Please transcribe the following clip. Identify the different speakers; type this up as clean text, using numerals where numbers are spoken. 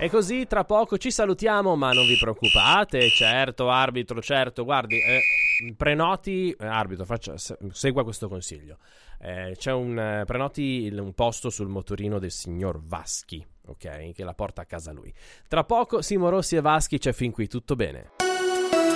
Speaker 1: E così tra poco ci salutiamo, ma non vi preoccupate, certo arbitro, certo, guardi, prenoti, arbitro, segua questo consiglio, c'è prenoti un posto sul motorino del signor Vaschi, ok, che la porta a casa lui. Tra poco Simo Rossi e Vaschi, c'è fin qui tutto bene.